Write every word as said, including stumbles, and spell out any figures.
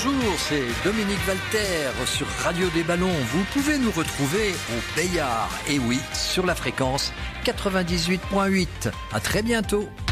bonjour, c'est Dominique Valter sur Radio des Ballons. Vous pouvez nous retrouver au Bayard, et oui, sur la fréquence quatre-vingt-dix-huit virgule huit. À très bientôt.